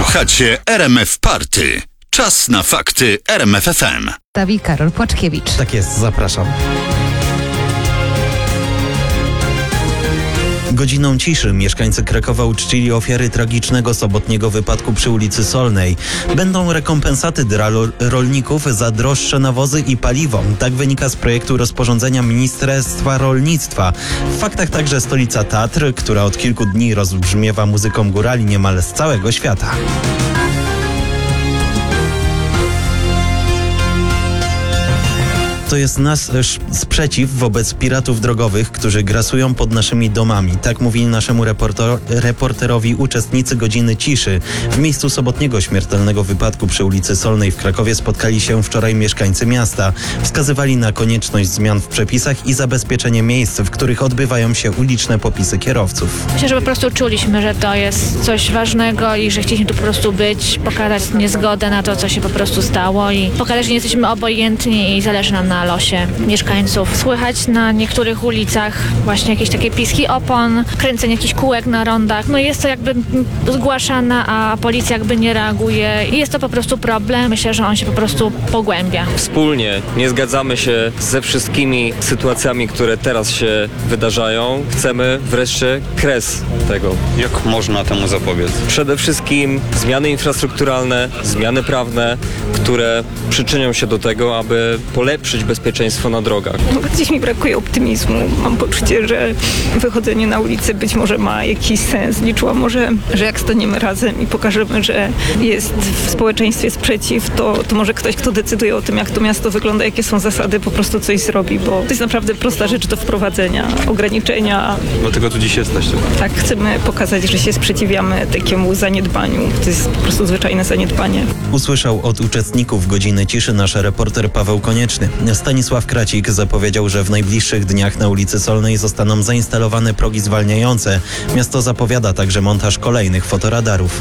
Słuchacie RMF Party. Czas na fakty RMF FM. Stawi Karol Płaczkiewicz. Tak jest, zapraszam. Godziną ciszy mieszkańcy Krakowa uczcili ofiary tragicznego sobotniego wypadku przy ulicy Solnej. Będą rekompensaty dla rolników za droższe nawozy i paliwo. Tak wynika z projektu rozporządzenia Ministerstwa Rolnictwa. W faktach także stolica Tatr, która od kilku dni rozbrzmiewa muzyką górali niemal z całego świata. To jest nasz sprzeciw wobec piratów drogowych, którzy grasują pod naszymi domami. Tak mówili naszemu reporterowi uczestnicy godziny ciszy. W miejscu sobotniego śmiertelnego wypadku przy ulicy Solnej w Krakowie spotkali się wczoraj mieszkańcy miasta. Wskazywali na konieczność zmian w przepisach i zabezpieczenie miejsc, w których odbywają się uliczne popisy kierowców. Myślę, że po prostu czuliśmy, że to jest coś ważnego i że chcieliśmy tu po prostu być, pokazać niezgodę na to, co się po prostu stało i pokazać, że nie jesteśmy obojętni i zależy nam na losie mieszkańców. Słychać na niektórych ulicach właśnie jakieś takie piski opon, kręcenie jakichś kółek na rondach. No jest to jakby zgłaszane, a policja jakby nie reaguje i jest to po prostu problem. Myślę, że on się po prostu pogłębia. Wspólnie nie zgadzamy się ze wszystkimi sytuacjami, które teraz się wydarzają. Chcemy wreszcie kres tego. Jak można temu zapobiec? Przede wszystkim zmiany infrastrukturalne, zmiany prawne, które przyczynią się do tego, aby polepszyć bezpieczeństwo na drogach. Gdzieś mi brakuje optymizmu. Mam poczucie, że wychodzenie na ulicę być może ma jakiś sens. Liczyłam może, że jak staniemy razem i pokażemy, że jest w społeczeństwie sprzeciw, to może ktoś, kto decyduje o tym, jak to miasto wygląda, jakie są zasady, po prostu coś zrobi, bo to jest naprawdę prosta rzecz do wprowadzenia, ograniczenia. Dlatego tu dziś jesteście. Tak, chcemy pokazać, że się sprzeciwiamy takiemu zaniedbaniu. To jest po prostu zwyczajne zaniedbanie. Usłyszał od uczestników godziny ciszy nasz reporter Paweł Konieczny. Stanisław Kracik zapowiedział, że w najbliższych dniach na ulicy Solnej zostaną zainstalowane progi zwalniające. Miasto zapowiada także montaż kolejnych fotoradarów.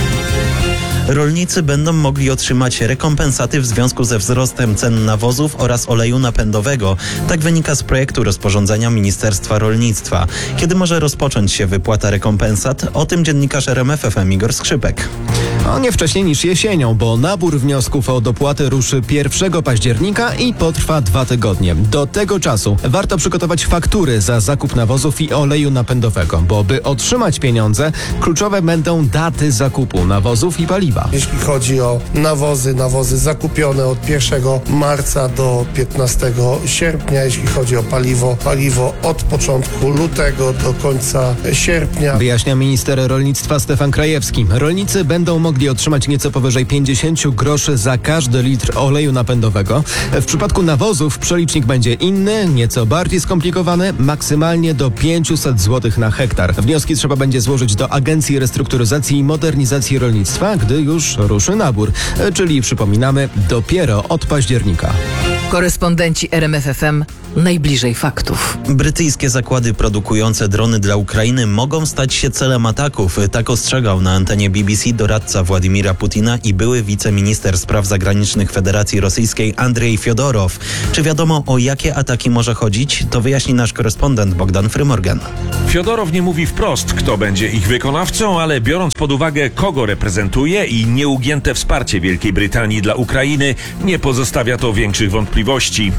Rolnicy będą mogli otrzymać rekompensaty w związku ze wzrostem cen nawozów oraz oleju napędowego. Tak wynika z projektu rozporządzenia Ministerstwa Rolnictwa. Kiedy może rozpocząć się wypłata rekompensat? O tym dziennikarz RMF FM Igor Skrzypek. Nie wcześniej niż jesienią, bo nabór wniosków o dopłaty ruszy 1 października i potrwa 2 tygodnie. Do tego czasu warto przygotować faktury za zakup nawozów i oleju napędowego, bo by otrzymać pieniądze, kluczowe będą daty zakupu nawozów i paliwa. Jeśli chodzi o nawozy zakupione od 1 marca do 15 sierpnia. Jeśli chodzi o paliwo od początku lutego do końca sierpnia. Wyjaśnia minister rolnictwa Stefan Krajewski. Rolnicy będą mogli otrzymać nieco powyżej 50 groszy za każdy litr oleju napędowego. W przypadku nawozów przelicznik będzie inny, nieco bardziej skomplikowany, maksymalnie do 500 zł na hektar. Wnioski trzeba będzie złożyć do Agencji Restrukturyzacji i Modernizacji Rolnictwa, gdy już ruszy nabór, czyli przypominamy, dopiero od października. Korespondenci RMF FM najbliżej faktów. Brytyjskie zakłady produkujące drony dla Ukrainy mogą stać się celem ataków. Tak ostrzegał na antenie BBC doradca Władimira Putina i były wiceminister spraw zagranicznych Federacji Rosyjskiej Andrzej Fiodorow. Czy wiadomo, o jakie ataki może chodzić? To wyjaśni nasz korespondent Bogdan Frymorgan. Fiodorow nie mówi wprost, kto będzie ich wykonawcą, ale biorąc pod uwagę, kogo reprezentuje i nieugięte wsparcie Wielkiej Brytanii dla Ukrainy, nie pozostawia to większych wątpliwości.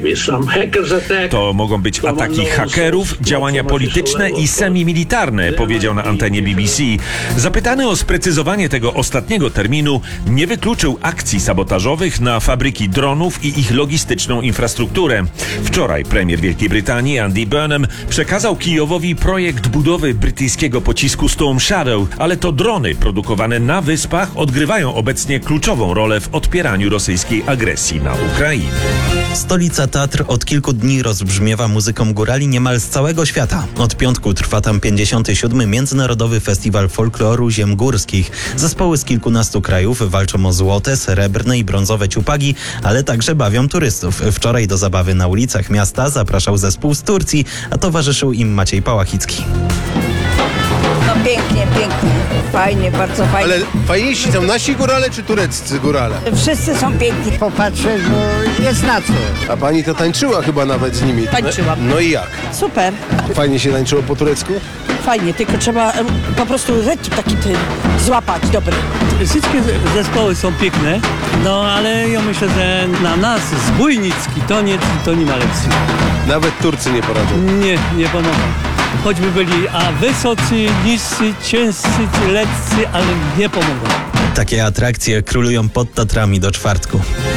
To mogą być ataki hakerów, działania polityczne i semi-militarne, powiedział na antenie BBC. Zapytany o sprecyzowanie tego ostatniego terminu, nie wykluczył akcji sabotażowych na fabryki dronów i ich logistyczną infrastrukturę. Wczoraj premier Wielkiej Brytanii Andy Burnham przekazał Kijowowi projekt budowy brytyjskiego pocisku Storm Shadow, ale to drony produkowane na Wyspach odgrywają obecnie kluczową rolę w odpieraniu rosyjskiej agresji na Ukrainę. Stolica Tatr od kilku dni rozbrzmiewa muzyką górali niemal z całego świata. Od piątku trwa tam 57. Międzynarodowy Festiwal Folkloru Ziem Górskich. Zespoły z kilkunastu krajów walczą o złote, srebrne i brązowe ciupagi, ale także bawią turystów. Wczoraj do zabawy na ulicach miasta zapraszał zespół z Turcji, a towarzyszył im Maciej Pałachicki. No pięknie, fajnie, bardzo fajnie. Ale fajniejsi są nasi górale czy tureccy górale? Wszyscy są piękni. Popatrzę, bo jest na co. A pani to tańczyła chyba nawet z nimi. Tańczyłam. No i jak? Super. Fajnie się tańczyło po turecku? Fajnie, tylko trzeba po prostu rytm taki złapać dobry. Wszystkie zespoły są piękne, no ale ja myślę, że na nas zbójnicki to nie ma lekcji. Nawet Turcy nie poradzą. Nie pomogą. Choćby byli wysocy, niscy, ciężcy, lekcy, ale nie pomogą. Takie atrakcje królują pod Tatrami do czwartku.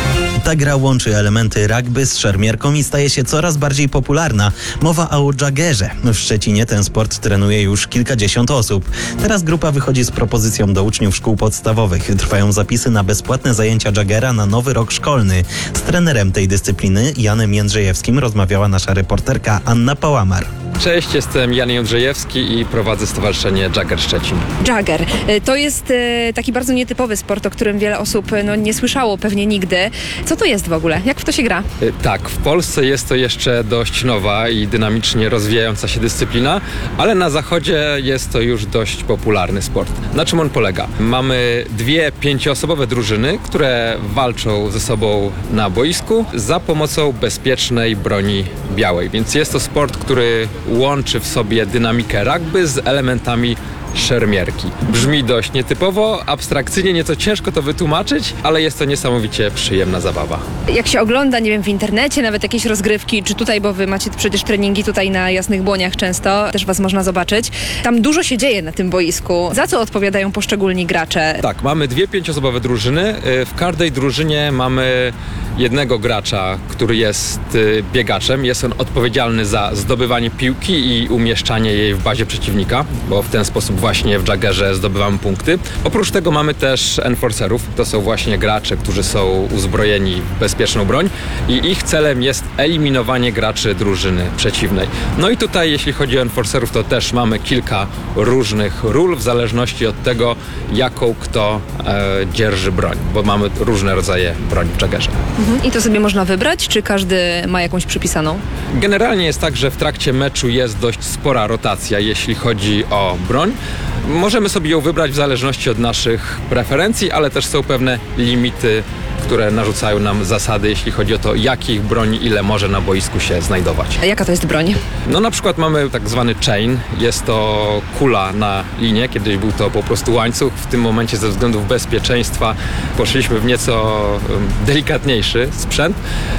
Ta gra łączy elementy rugby z szermierką i staje się coraz bardziej popularna. Mowa o jaggerze. W Szczecinie ten sport trenuje już kilkadziesiąt osób. Teraz grupa wychodzi z propozycją do uczniów szkół podstawowych. Trwają zapisy na bezpłatne zajęcia jaggera na nowy rok szkolny. Z trenerem tej dyscypliny, Janem Jędrzejewskim, rozmawiała nasza reporterka Anna Pałamar. Cześć, jestem Jan Jędrzejewski i prowadzę Stowarzyszenie Jagger Szczecin. Jagger to jest taki bardzo nietypowy sport, o którym wiele osób nie słyszało pewnie nigdy. Co to jest w ogóle? Jak w to się gra? Tak, w Polsce jest to jeszcze dość nowa i dynamicznie rozwijająca się dyscyplina, ale na zachodzie jest to już dość popularny sport. Na czym on polega? Mamy 2 5-osobowe drużyny, które walczą ze sobą na boisku za pomocą bezpiecznej broni białej, więc jest to sport, który łączy w sobie dynamikę rugby z elementami szermierki. Brzmi dość nietypowo, abstrakcyjnie, nieco ciężko to wytłumaczyć, ale jest to niesamowicie przyjemna zabawa. Jak się ogląda, nie wiem, w internecie, nawet jakieś rozgrywki, czy tutaj, bo wy macie przecież treningi tutaj na Jasnych Błoniach często, też was można zobaczyć. Tam dużo się dzieje na tym boisku. Za co odpowiadają poszczególni gracze? Tak, mamy 2 5-osobowe drużyny. W każdej drużynie mamy jednego gracza, który jest biegaczem. Jest on odpowiedzialny za zdobywanie piłki i umieszczanie jej w bazie przeciwnika, bo w ten sposób właśnie w jaggerze zdobywamy punkty. Oprócz tego mamy też enforcerów. To są właśnie gracze, którzy są uzbrojeni w bezpieczną broń i ich celem jest eliminowanie graczy drużyny przeciwnej. No i tutaj, jeśli chodzi o enforcerów, to też mamy kilka różnych ról w zależności od tego, jaką kto dzierży broń, bo mamy różne rodzaje broni w jaggerze. I to sobie można wybrać, czy każdy ma jakąś przypisaną? Generalnie jest tak, że w trakcie meczu jest dość spora rotacja, jeśli chodzi o broń. Możemy sobie ją wybrać w zależności od naszych preferencji, ale też są pewne limity, które narzucają nam zasady, jeśli chodzi o to, jakich broni ile może na boisku się znajdować. A jaka to jest broń? No na przykład mamy tak zwany chain, jest to kula na linię, kiedyś był to po prostu łańcuch. W tym momencie ze względów bezpieczeństwa poszliśmy w nieco delikatniejszy sprzęt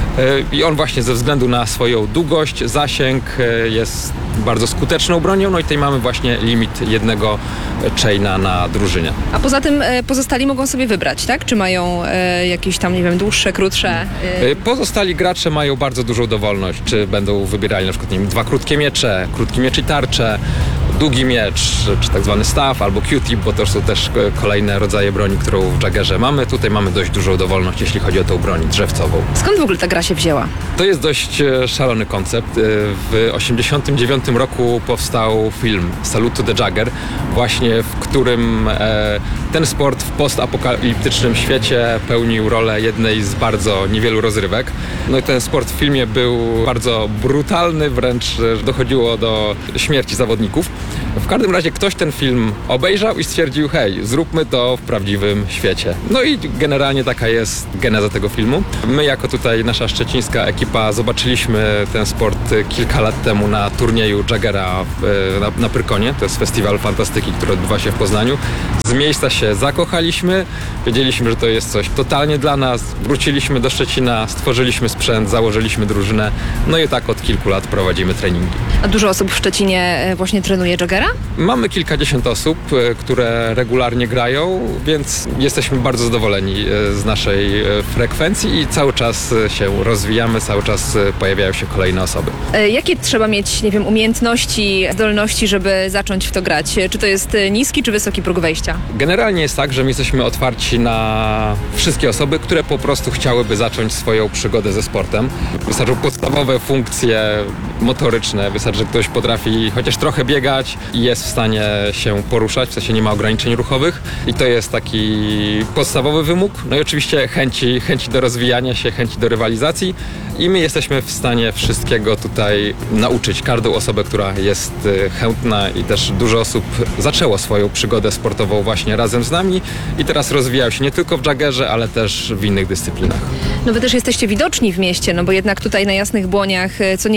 i on właśnie ze względu na swoją długość, zasięg jest bardzo skuteczną bronią, no i tutaj mamy właśnie limit jednego chaina na drużynie. A poza tym pozostali mogą sobie wybrać, tak? Czy mają jakieś tam, nie wiem, dłuższe, krótsze? Pozostali gracze mają bardzo dużą dowolność, czy będą wybierali na przykład, nie wiem, 2 krótkie miecze, krótki miecz i tarczę, długi miecz, czy tak zwany staff, albo Q-tip, bo to są też kolejne rodzaje broni, którą w jaggerze mamy. Tutaj mamy dość dużą dowolność, jeśli chodzi o tą broń drzewcową. Skąd w ogóle ta gra się wzięła? To jest dość szalony koncept. W 1989 roku powstał film Salute to the Jagger, właśnie w którym ten sport w postapokaliptycznym świecie pełnił rolę jednej z bardzo niewielu rozrywek. No i ten sport w filmie był bardzo brutalny, wręcz dochodziło do śmierci zawodników. W każdym razie ktoś ten film obejrzał i stwierdził, hej, zróbmy to w prawdziwym świecie. No i generalnie taka jest geneza tego filmu. My jako tutaj nasza szczecińska ekipa zobaczyliśmy ten sport kilka lat temu na turnieju jaggera na Pyrkonie. To jest festiwal fantastyki, który odbywa się w Poznaniu. Z miejsca się zakochaliśmy, wiedzieliśmy, że to jest coś totalnie dla nas. Wróciliśmy do Szczecina, stworzyliśmy sprzęt, założyliśmy drużynę. No i tak od kilku lat prowadzimy treningi. A dużo osób w Szczecinie właśnie trenuje jaggera? Mamy kilkadziesiąt osób, które regularnie grają, więc jesteśmy bardzo zadowoleni z naszej frekwencji i cały czas się rozwijamy, cały czas pojawiają się kolejne osoby. Jakie trzeba mieć, nie wiem, umiejętności, zdolności, żeby zacząć w to grać? Czy to jest niski czy wysoki próg wejścia? Generalnie jest tak, że my jesteśmy otwarci na wszystkie osoby, które po prostu chciałyby zacząć swoją przygodę ze sportem. Wystarczą podstawowe funkcje motoryczne, wystarczy, że ktoś potrafi chociaż trochę biegać i jest w stanie się poruszać, w sensie nie ma ograniczeń ruchowych i to jest taki podstawowy wymóg. No i oczywiście chęci do rozwijania się, chęci do rywalizacji i my jesteśmy w stanie wszystkiego tutaj nauczyć każdą osobę, która jest chętna i też dużo osób zaczęło swoją przygodę sportową właśnie razem z nami i teraz rozwijają się nie tylko w jaggerze, ale też w innych dyscyplinach. No wy też jesteście widoczni w mieście, no bo jednak tutaj na Jasnych Błoniach co niedzielę, tak?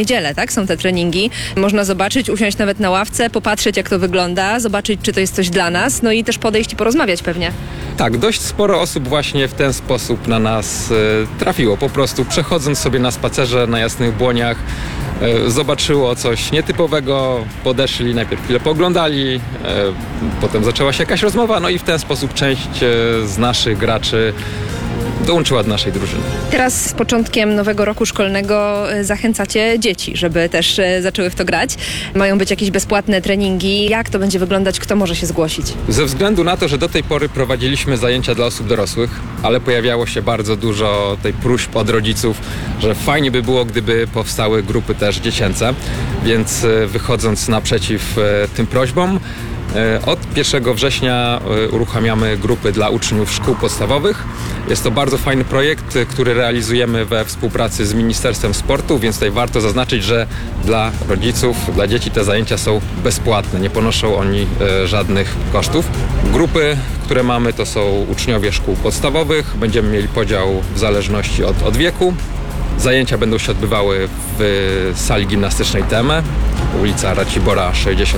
jak są te treningi. Można zobaczyć, usiąść nawet na ławce, popatrzeć jak to wygląda, zobaczyć czy to jest coś dla nas, no i też podejść i porozmawiać pewnie. Tak, dość sporo osób właśnie w ten sposób na nas trafiło. Po prostu przechodząc sobie na spacerze na Jasnych Błoniach, zobaczyło coś nietypowego, podeszli, najpierw chwilę pooglądali, potem zaczęła się jakaś rozmowa, no i w ten sposób część z naszych graczy dołączyła do naszej drużyny. Teraz z początkiem nowego roku szkolnego zachęcacie dzieci, żeby też zaczęły w to grać. Mają być jakieś bezpłatne treningi. Jak to będzie wyglądać? Kto może się zgłosić? Ze względu na to, że do tej pory prowadziliśmy zajęcia dla osób dorosłych, ale pojawiało się bardzo dużo tej próśb od rodziców, że fajnie by było, gdyby powstały grupy też dziecięce, więc wychodząc naprzeciw tym prośbom, od 1 września uruchamiamy grupy dla uczniów szkół podstawowych. Jest to bardzo fajny projekt, który realizujemy we współpracy z Ministerstwem Sportu, więc tutaj warto zaznaczyć, że dla rodziców, dla dzieci te zajęcia są bezpłatne, nie ponoszą oni żadnych kosztów. Grupy, które mamy, to są uczniowie szkół podstawowych. Będziemy mieli podział w zależności od wieku. Zajęcia będą się odbywały w sali gimnastycznej TEME, ulica Racibora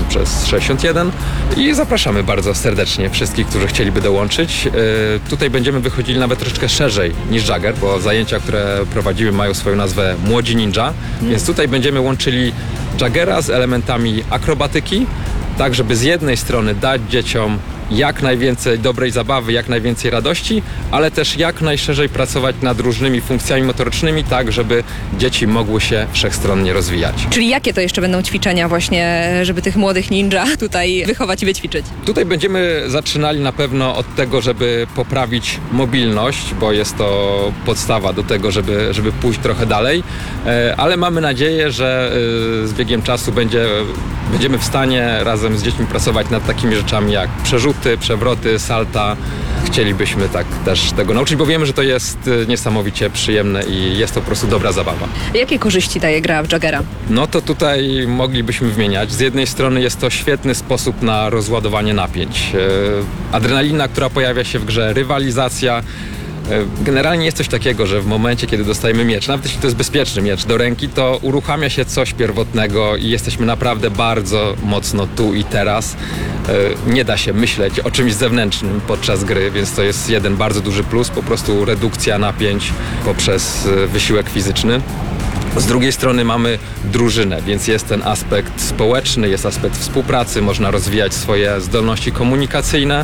60/61 i zapraszamy bardzo serdecznie wszystkich, którzy chcieliby dołączyć. Tutaj będziemy wychodzili nawet troszeczkę szerzej niż Jagger, bo zajęcia, które prowadzimy, mają swoją nazwę Młodzi Ninja, więc tutaj będziemy łączyli Jaggera z elementami akrobatyki, tak żeby z jednej strony dać dzieciom jak najwięcej dobrej zabawy, jak najwięcej radości, ale też jak najszerzej pracować nad różnymi funkcjami motorycznymi, tak żeby dzieci mogły się wszechstronnie rozwijać. Czyli jakie to jeszcze będą ćwiczenia właśnie, żeby tych młodych ninja tutaj wychować i wyćwiczyć? Tutaj będziemy zaczynali na pewno od tego, żeby poprawić mobilność, bo jest to podstawa do tego, żeby pójść trochę dalej, ale mamy nadzieję, że z biegiem czasu będziemy w stanie razem z dziećmi pracować nad takimi rzeczami jak przerzuty, przewroty, salta. Chcielibyśmy tak też tego nauczyć, bo wiemy, że to jest niesamowicie przyjemne i jest to po prostu dobra zabawa. Jakie korzyści daje gra w Jaggera? No to tutaj moglibyśmy wymieniać. Z jednej strony jest to świetny sposób na rozładowanie napięć. Adrenalina, która pojawia się w grze, rywalizacja. Generalnie jest coś takiego, że w momencie, kiedy dostajemy miecz, nawet jeśli to jest bezpieczny miecz do ręki, to uruchamia się coś pierwotnego i jesteśmy naprawdę bardzo mocno tu i teraz. Nie da się myśleć o czymś zewnętrznym podczas gry, więc to jest jeden bardzo duży plus, po prostu redukcja napięć poprzez wysiłek fizyczny. Z drugiej strony mamy drużynę, więc jest ten aspekt społeczny, jest aspekt współpracy, można rozwijać swoje zdolności komunikacyjne.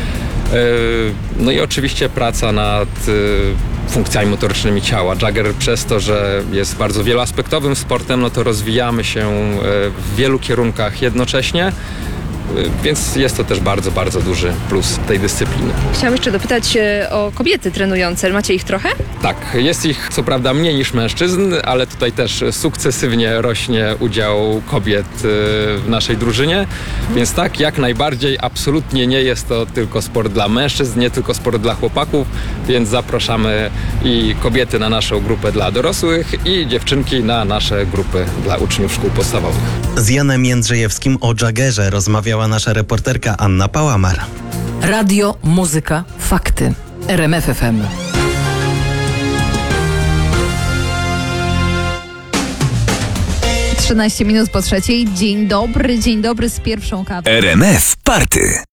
No i oczywiście praca nad funkcjami motorycznymi ciała. Jagger przez to, że jest bardzo wieloaspektowym sportem, no to rozwijamy się w wielu kierunkach jednocześnie. Więc jest to też bardzo, bardzo duży plus tej dyscypliny. Chciałam jeszcze dopytać o kobiety trenujące. Macie ich trochę? Tak, jest ich co prawda mniej niż mężczyzn, ale tutaj też sukcesywnie rośnie udział kobiet w naszej drużynie. Więc tak, jak najbardziej, absolutnie nie jest to tylko sport dla mężczyzn, nie tylko sport dla chłopaków, więc zapraszamy i kobiety na naszą grupę dla dorosłych i dziewczynki na nasze grupy dla uczniów szkół podstawowych. Z Janem Jędrzejewskim o Jaggerze rozmawiała nasza reporterka Anna Pałamar. Radio, muzyka, fakty. RMF FM. Minut po 3:00. Dzień dobry z pierwszą kawą. RMF Party.